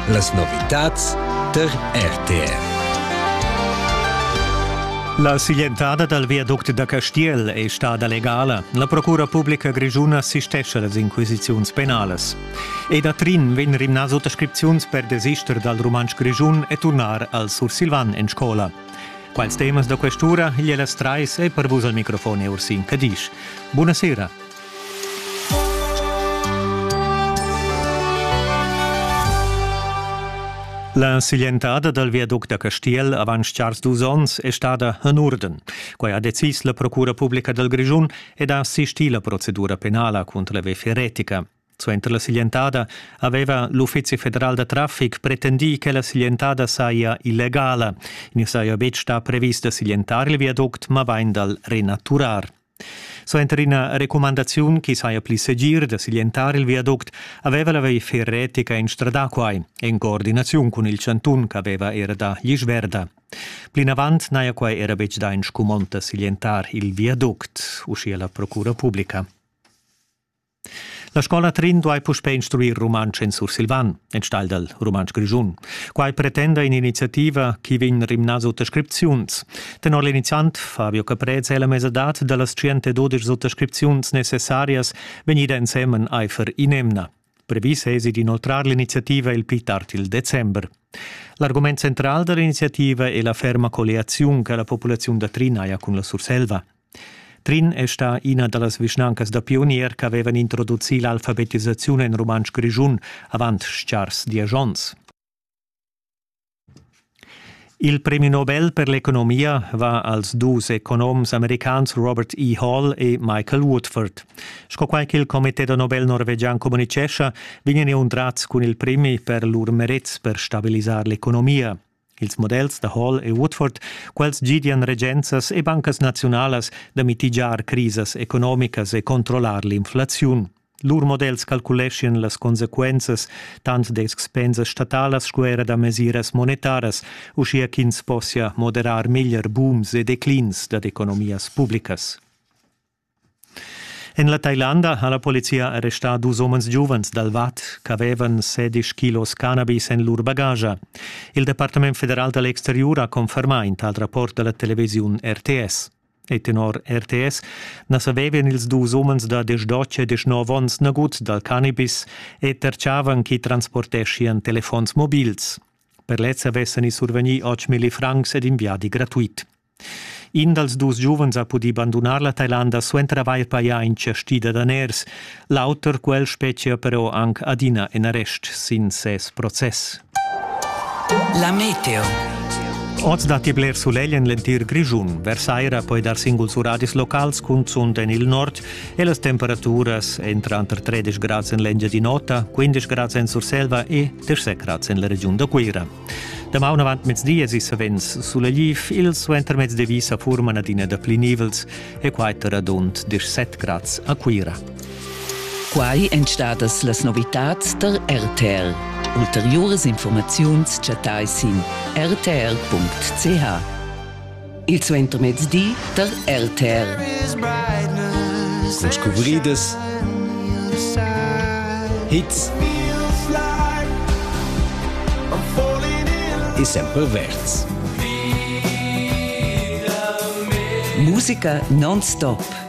Las novitats der RTR. La siglientada del viaduct da Castiel è stata legale. La Procura Pubblica Grischuna assistesce alle inquisizioni penales. E da Trin venne rimna sottoscrizioni per desistere dal romansch Grischun e tornare al Sur Silvan in scuola. Quals temas da questura, gliela strais e per vos al microfono Ursin Cadisch. Buonasera. La siglientada del viaduct da Castiel avant Charles Duzons è stata in ordine. Quai ha decis la Procura Pubblica del Grischun ed ha assistito la procedura penale contro la veferetica. Suenter la siglientada aveva l'Uffizio Federal de Traffic pretendi che la siglientada saia illegale. In saia bet sta prevista siglientare il viaduct ma vain dal renaturar. Suenter una raccomandazione che saia pli segir da siglientare il viaduct aveva la veferetica in strada quai, in coordinazione con il Cantun che aveva era da Gisverda. Plin avant naia quai era bec da in scumonta siglientar il viaduct, uscia la Procura Pubblica. La scuola Trin duai puspe instruir romansch in Sur Silvan, in stal del romansch Grischun. Quai pretenda in iniziativa chi vin rimna sottoscripziuns. Tenor l'iniziant, Fabio Caprez, è la mesadat de las 112 sottoscripziuns necessarias venida insemen eifer inemna. Previs esi di inoltrar l'iniziativa il pli tard il December. L'argument central dell'iniziativa è la ferma coleazione che la popolazione da Trin ha con la Surselva. Trin è sta una delle vicinanze da pionier che avevano introdotto l'alfabetizzazione in romansch Grischun avant Charles Duzons. Il premio Nobel per l'economia va als dus economs americans Robert E. Hall e Michael Woodford. Sco qualche il Comité Nobel norvegian comunicescha vignen incontrats con il premi per lur merits per stabilizzare l'economia. Ils models da Hall e Woodford, quels gidian regenzas e bancas nacionalas da mitigar crises economicas e controllar l'inflazione. Lur models calculescien las consequenzas tant des expenses statalas square da mesiras monetaras, uscia ch'ins possia moderar meglier booms e declins da economias publicas. In la Thailanda ha la polizia arrestato dus homens giuvens dal VAT che avevano 16 kilos cannabis in lur bagaglia. Il Departamento Federal dell'Exterior ha confermato al rapporto della televisione RTS. E tenor RTS nas avevan ils dus homens da 18 e 19 ans naguts dal cannabis e terciavan chi transportescian telefons mobils. Per lezza avessan i survegni 8.000 francs ed inviati gratuit. In dels dus giuvens ha pudi abandonar la Thailanda suentra vai paia in cestida daners, lauter quel specie però anche adina in arrest sin ses process. La meteo. Oz dati bler suleglia in lentir Grischun, versaira poi dar singol su radis locals con zunda in il nord e las temperaturas entra entre 13 gradi in Lengia di Nota, 15 gradi in Surselva e 17 gradi in la regione da Quira. Demà una avant mezdia si savens sulla Llif, il suenter mezz de visa forma nadina da plinivels e quaita radont 17 gradi a Quira. Quai entstadas las novitats der RTR. Ulteriores informaziuns chatais in rtr.ch. Il suenter mezdi der RTR. Con scobrides, hits e sempre verts. Musica non-stop.